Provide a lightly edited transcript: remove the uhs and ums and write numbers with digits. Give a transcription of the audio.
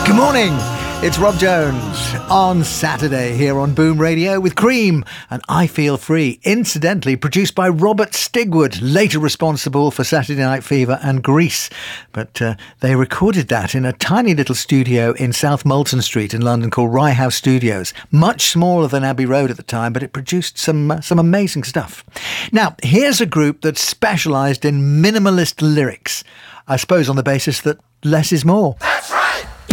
Good morning. It's Rob Jones on Saturday here on Boom Radio with Cream and I Feel Free, incidentally produced by Robert Stigwood, later responsible for Saturday Night Fever and Grease. But they recorded that in a tiny little studio in South Molton Street in London called Rye House Studios. Much smaller than Abbey Road at the time, but it produced some amazing stuff. Now, here's a group that specialised in minimalist lyrics, I suppose on the basis that less is more.